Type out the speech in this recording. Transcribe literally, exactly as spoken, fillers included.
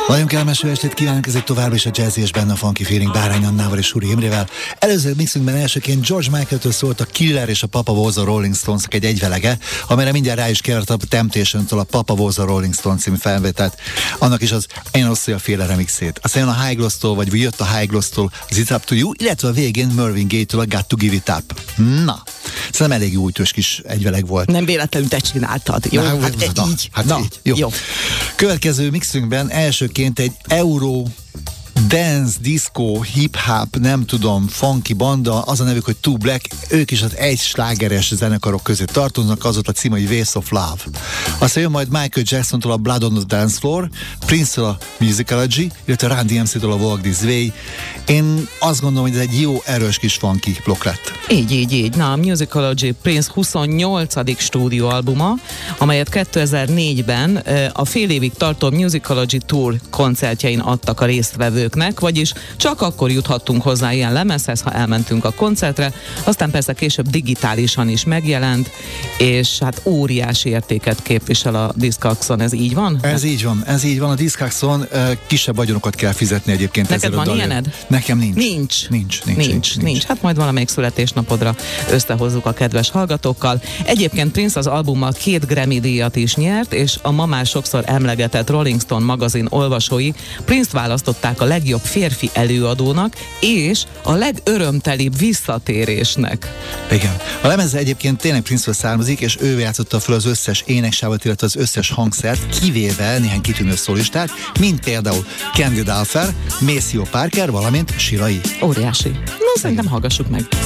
Nagyon kellemes estét kívánunk, ez egy tovább is a Jazzy és benne a Funky Feeling Bárány Annával és Suri Imrével. Előző mixünkben elsőként George Michaeltől szólt a Killer és a Papa Was a Rolling Stones-nak egy egyvelege, amelyre mindjárt rá is kért a Temptation-től a Papa Was a Rolling Stones című felvételt, annak is az Enosia féle remixét. Aztán jön a High Gloss-tól, vagy jött a High Gloss-tól az It's Up To You, illetve a végén Marvin Gaye-től a Got To Give It Up. Na, szerintem elég újtős kis egyveleg volt. Nem véletlenül te csináltad. Jó, na, hát na, így. Hát na, így. Jó. jó. Következő mixünkben elsőként egy Euro dance, disco, hip-hop, nem tudom, funky banda, az a nevük, hogy Two Black, ők is az egy slágeres zenekarok közé tartoznak, az ott a címe, hogy Waste of Love. Aztán jön majd Michael Jackson-tól a Blood on the Dance Floor, Prince-től a Musicology, illetve Run D M C-től a Walk This Way. Én azt gondolom, hogy ez egy jó, erős kis funky blokk lett. Így, így, így. Na, a Musicology Prince huszonnyolcadik stúdióalbuma, amelyet kétezer-négyben a fél évig tartó Musicology Tour koncertjein adtak a résztvevőknek, vagyis csak akkor juthattunk hozzá ilyen lemezhez, ha elmentünk a koncertre, aztán persze később digitálisan is megjelent, és hát óriási értéket képvisel a Discogson, ez így van? Ez így van, ez így van, a Discogson uh, kisebb vagyonokat kell fizetni egyébként. Neked van ilyened? Nekem nincs. Nincs. Nincs, nincs, nincs, nincs, nincs. Hát majd valamelyik születésnapodra összehozzuk a kedves hallgatókkal. Egyébként Prince az albummal két Grammy díjat is nyert, és a ma már sokszor emlegetett Rolling Stone magazin olvasói Prince-t választották a legjobb férfi előadónak, és a legörömtelibb visszatérésnek. Igen. A lemez egyébként tényleg Prince-től származik, és ő játszotta fel az összes éneksávot, illetve az összes hangszert, kivéve néhány kitűnő szólistát, mint például Candy Dulfer, Maceo Parker, valamint Shirai. Óriási. No, szerintem hallgassuk meg.